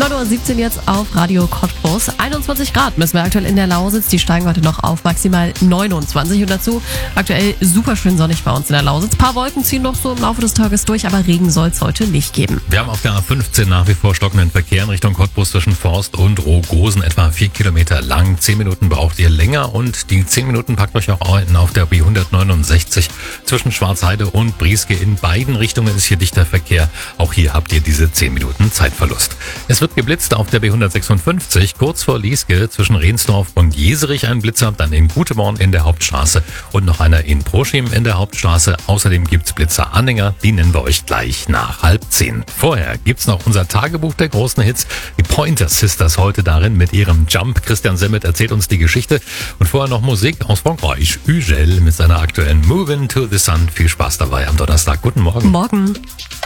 9:17 Uhr jetzt auf Radio Cottbus. 21 Grad messen wir aktuell in der Lausitz. Die steigen heute noch auf maximal 29. Und dazu aktuell super schön sonnig bei uns in der Lausitz. Ein paar Wolken ziehen noch so im Laufe des Tages durch, aber Regen soll es heute nicht geben. Wir haben auf der A15 nach wie vor stockenden Verkehr in Richtung Cottbus zwischen Forst und Rogosen, etwa 4 Kilometer lang. 10 Minuten braucht ihr länger und die 10 Minuten packt euch auch ein auf der B169 zwischen Schwarzheide und Brieske. In beiden Richtungen ist hier dichter Verkehr. Auch hier habt ihr diese 10 Minuten Zeitverlust. Es wird geblitzt auf der B156 kurz vor Lieske zwischen Rehnsdorf und Jeserich ein Blitzer, dann in Guteborn in der Hauptstraße und noch einer in Proschim in der Hauptstraße. Außerdem gibt's Blitzer-Anhänger, die nennen wir euch gleich nach 9:30. Vorher gibt's noch unser Tagebuch der großen Hits. Die Pointer Sisters heute darin mit ihrem Jump. Christian Semmet erzählt uns die Geschichte und vorher noch Musik aus Frankreich. Ugel mit seiner aktuellen Movin' to the Sun. Viel Spaß dabei am Donnerstag. Guten Morgen. Morgen.